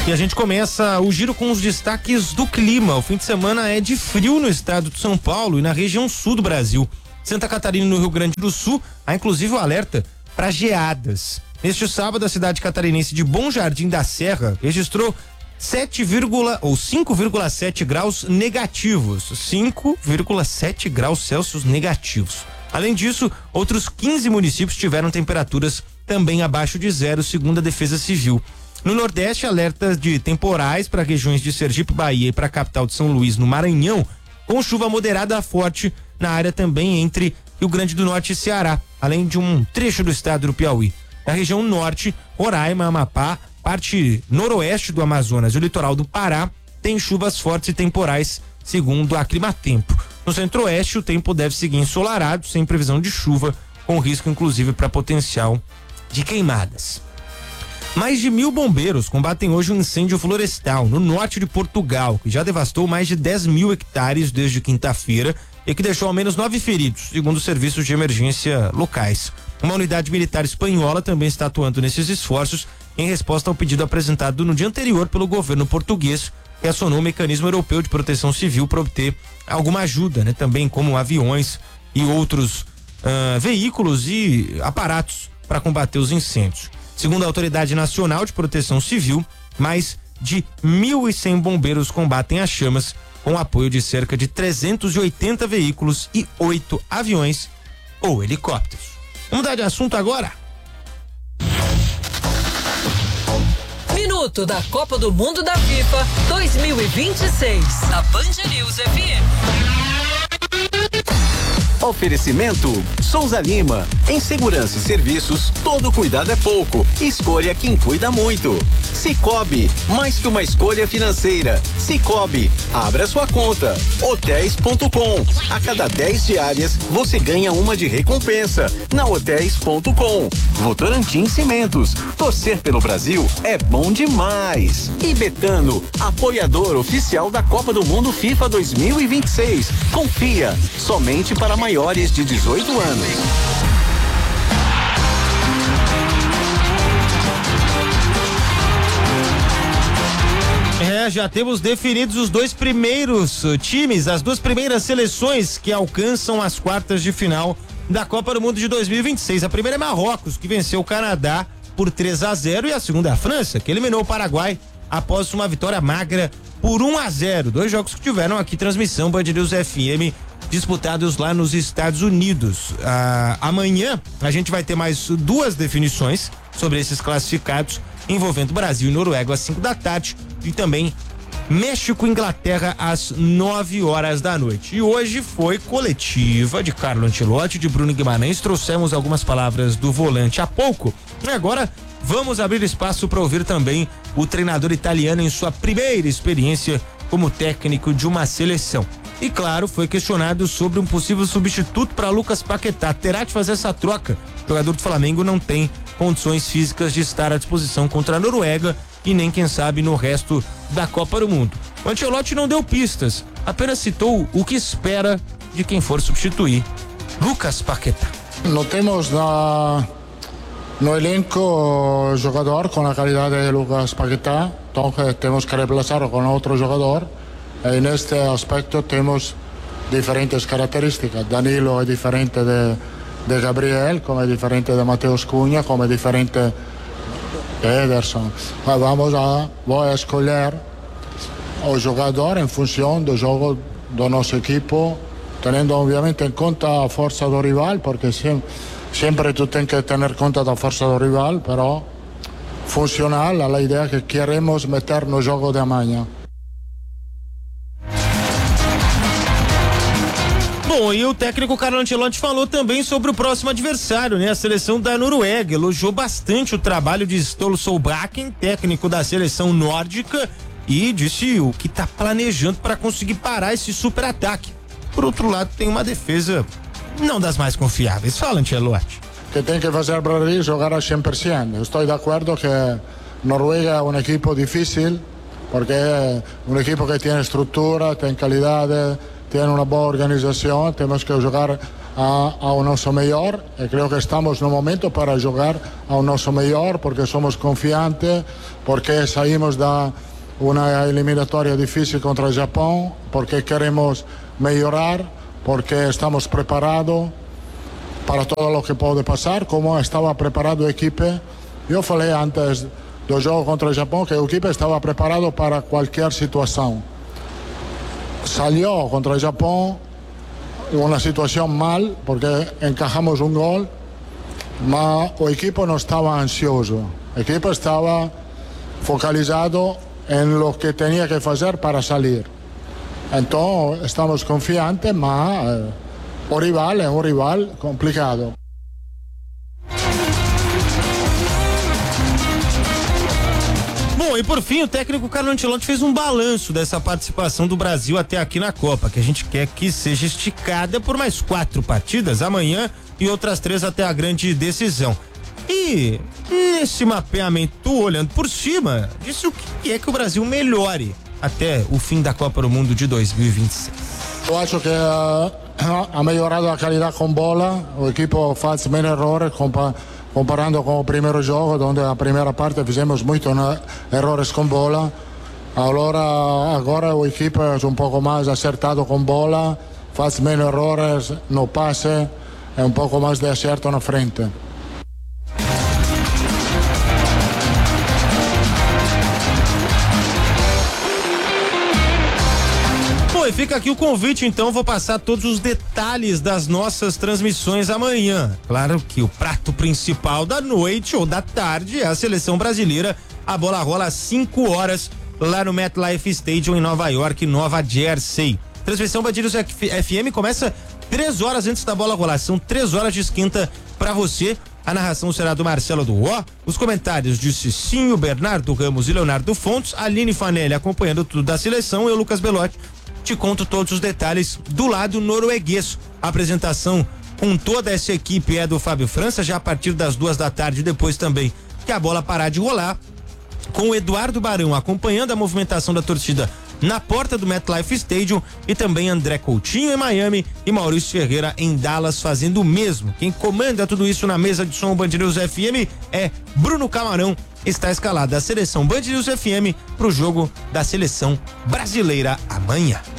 E a gente começa o giro com os destaques do clima. O fim de semana é de frio no estado de São Paulo e na região sul do Brasil. Santa Catarina e no Rio Grande do Sul há inclusive o alerta para geadas. Neste sábado, a cidade catarinense de Bom Jardim da Serra registrou 5,7 graus negativos. 5,7 graus Celsius negativos. Além disso, outros 15 municípios tiveram temperaturas também abaixo de zero, segundo a Defesa Civil. No Nordeste, alertas de temporais para regiões de Sergipe, Bahia e para a capital de São Luís, no Maranhão, com chuva moderada a forte na área também entre Rio Grande do Norte e Ceará, além de um trecho do estado do Piauí. Na região norte, Roraima, Amapá, parte noroeste do Amazonas e o litoral do Pará tem chuvas fortes e temporais, segundo a Climatempo. No centro-oeste, o tempo deve seguir ensolarado, sem previsão de chuva, com risco inclusive para potencial de queimadas. Mais de 1.000 bombeiros combatem hoje um incêndio florestal no norte de Portugal, que já devastou mais de 10.000 hectares desde quinta-feira e que deixou ao menos 9 feridos, segundo os serviços de emergência locais. Uma unidade militar espanhola também está atuando nesses esforços em resposta ao pedido apresentado no dia anterior pelo governo português, que acionou o mecanismo europeu de proteção civil para obter alguma ajuda, também como aviões e outros veículos e aparatos para combater os incêndios. Segundo a Autoridade Nacional de Proteção Civil, mais de 1.100 bombeiros combatem as chamas com o apoio de cerca de 380 veículos e 8 aviões ou helicópteros. Vamos mudar de assunto agora? Minuto da Copa do Mundo da FIFA 2026. Na Band News FM. Oferecimento Souza Lima. Em segurança e serviços, todo cuidado é pouco. Escolha quem cuida muito. Cicobi, mais que uma escolha financeira. Cicobi, abra sua conta. Hotéis.com. A cada 10 diárias, você ganha uma de recompensa. Na Hotéis.com. Votorantim Cimentos. Torcer pelo Brasil é bom demais. E Betano, apoiador oficial da Copa do Mundo FIFA 2026. Confia, somente para maiores de 18 anos. Já temos definidos os dois primeiros times, as duas primeiras seleções que alcançam as quartas de final da Copa do Mundo de 2026. A primeira é Marrocos, que venceu o Canadá por 3-0, e a segunda é a França, que eliminou o Paraguai após uma vitória magra por 1-0. Dois jogos que tiveram aqui transmissão Band News FM, disputados lá nos Estados Unidos. Amanhã a gente vai ter mais duas definições sobre esses classificados, envolvendo Brasil e Noruega às 5 da tarde e também México e Inglaterra às 9 horas da noite. E hoje foi coletiva de Carlo Ancelotti, de Bruno Guimarães. Trouxemos algumas palavras do volante há pouco. E agora vamos abrir espaço para ouvir também o treinador italiano em sua primeira experiência como técnico de uma seleção. E claro, foi questionado sobre um possível substituto para Lucas Paquetá. Terá de fazer essa troca. O jogador do Flamengo não tem condições físicas de estar à disposição contra a Noruega e nem, quem sabe, no resto da Copa do Mundo. O Ancelotti não deu pistas, apenas citou o que espera de quem for substituir Lucas Paquetá. Não temos no elenco jogador com a qualidade de Lucas Paquetá, então temos que reemplazar com outro jogador. E neste aspecto temos diferentes características. Danilo é diferente de Gabriel, como é diferente de Mateus Cunha, como é diferente de Ederson. Mas vou escolher o jogador em função do jogo do nosso equipo, tendo obviamente em conta a força do rival, porque sempre tu tens que ter em conta da força do rival, però funcional a ideia que queremos meter no jogo de amanhã. Bom, e o técnico Carlo Ancelotti falou também sobre o próximo adversário, a seleção da Noruega. Elogiou bastante o trabalho de Ståle Solbakken, técnico da seleção nórdica, e disse o que está planejando para conseguir parar esse super ataque. Por outro lado, tem uma defesa não das mais confiáveis. Fala, Ancelotti. Que tem que fazer para ele jogar a 100%. Estou de acordo que Noruega é um equipo difícil, porque é um equipo que tem estrutura, tem qualidade, tem uma boa organização. Temos que jogar ao nosso melhor, e creio que estamos no momento para jogar ao nosso melhor, porque somos confiantes, porque saímos da uma eliminatória difícil contra o Japão, porque queremos melhorar, porque estamos preparados para todo o que pode passar, como estava preparado a equipe. Eu falei antes do jogo contra o Japão que a equipe estava preparada para qualquer situação. Salió contra o Japão una situación mal porque encajamos un gol, mas o equipo no estaba ansioso, el equipo estaba focalizado en lo que tenía que hacer para salir. Entonces estamos confiantes, mas o rival es un rival complicado. Bom, e por fim, o técnico Carlo Ancelotti fez um balanço dessa participação do Brasil até aqui na Copa, que a gente quer que seja esticada por mais 4 partidas amanhã e outras 3 até a grande decisão. E nesse mapeamento, olhando por cima, disse o que é que o Brasil melhore até o fim da Copa do Mundo de 2026. Eu acho que ha melhorado a qualidade com bola, o equipo faz menos errores comparando com o primeiro jogo, onde a primeira parte fizemos muitos erros com bola. Agora o equipo é um pouco mais acertado com bola, faz menos erros no passe, é um pouco mais de acerto na frente. E fica aqui o convite, então, vou passar todos os detalhes das nossas transmissões amanhã. Claro que o prato principal da noite ou da tarde é a seleção brasileira. A bola rola às 5 horas lá no MetLife Stadium em Nova York, Nova Jersey. Transmissão Band News FM começa 3 horas antes da bola rolar. São 3 horas de esquenta pra você. A narração será do Marcelo Duó, os comentários de Cicinho, Bernardo Ramos e Leonardo Fontes, Aline Fanelli acompanhando tudo da seleção e o Lucas Belotti. Te conto todos os detalhes do lado norueguês. A apresentação com toda essa equipe é do Fábio França, já a partir das 2 da tarde, depois também que a bola parar de rolar, com o Eduardo Barão acompanhando a movimentação da torcida na porta do MetLife Stadium e também André Coutinho em Miami e Maurício Ferreira em Dallas fazendo o mesmo. Quem comanda tudo isso na mesa de som Band News FM é Bruno Camarão. Está escalada a seleção Band News FM para o jogo da seleção brasileira amanhã.